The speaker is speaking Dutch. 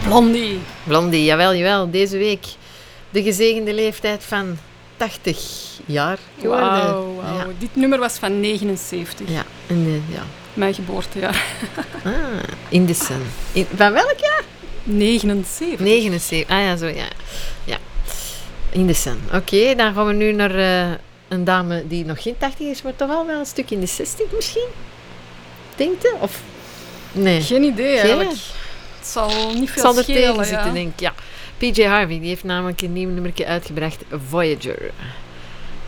Blondie, jawel. Deze week de gezegende leeftijd van 80 jaar geworden. Wauw. Ja. Dit nummer was van 79. Ja, Mijn geboortejaar. In the Sun. Van welk jaar? 79. 79. Ah ja, zo ja. In the Sun. Oké, dan gaan we nu naar een dame die nog geen 80 is, maar toch wel een stuk in de 60 misschien? Denkt je? Of nee? Geen idee eigenlijk. Het zal niet veel zal er schelen. tegen zitten, denk ik. Ja. PJ Harvey die heeft namelijk een nieuw nummertje uitgebracht, Voyager.